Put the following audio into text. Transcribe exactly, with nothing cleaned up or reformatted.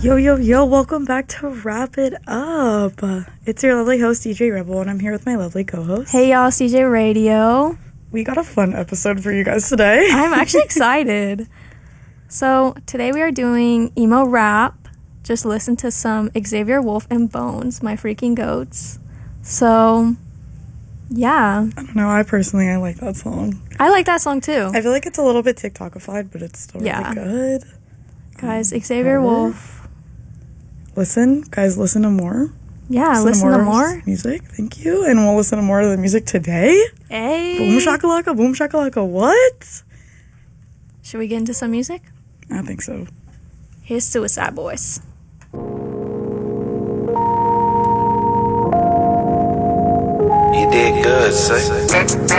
Yo, yo, yo, welcome back to Wrap It Up. It's your lovely host, D J Rebel, and I'm here with my lovely co-host. Hey, y'all, C J Radio. We got a fun episode for you guys today. I'm actually excited. So, today we are doing emo rap. Just listen to some Xavier Wolf and Bones, my freaking goats. So, yeah. I don't know, I personally, I like that song. I like that song, too. I feel like it's a little bit TikTokified, but it's still Yeah. really good. Guys, Xavier um, Wolf. Listen, guys, listen to more. Yeah, listen, to more. Music, thank you. And we'll listen to more of the music today. Hey. Boom shakalaka, boom shakalaka, what? Should we get into some music? I think so. Here's Suicide Boys. You did good, sis.